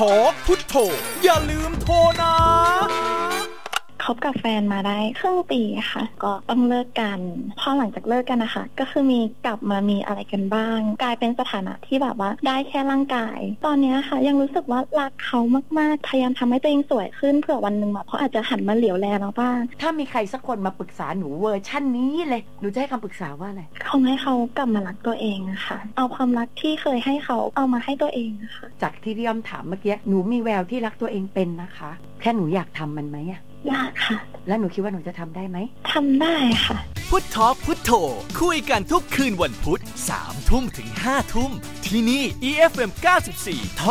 Talk พุทโธอย่าลืมโทรนะคบกับแฟนมาได้ครึ่งปีค่ะก็ต้องเลิกกันพอหลังจากเลิกกันนะคะก็คือมีกลับมามีอะไรกันบ้างกลายเป็นสถานะที่แบบว่าได้แค่ร่างกายตอนนี้ค่ะยังรู้สึกว่ารักเขามากๆพยายามทำให้ตัวเองสวยขึ้นเผื่อวันนึงแบบเขาอาจจะหันมาเหลียวแลเราบ้างถ้ามีใครสักคนมาปรึกษาหนูเวอร์ชั่นนี้เลยหนูจะให้คำปรึกษาว่าอะไรคงให้เขากลับมารักตัวเองค่ะเอาความรักที่เคยให้เขาเอามาให้ตัวเองค่ะจากที่พี่อ้อมถามเมื่อกี้หนูมีแววที่รักตัวเองเป็นนะคะแค่หนูอยากทำมันไหมอะอยากค่ะแล้วหนูคิดว่าหนูจะทำได้ไหมทำได้ค่ะพุท Talk พุทโธคุยกันทุกคืนวันพุธ 3 ทุ่มถึง 5 ทุ่มที่นี่ EFM 94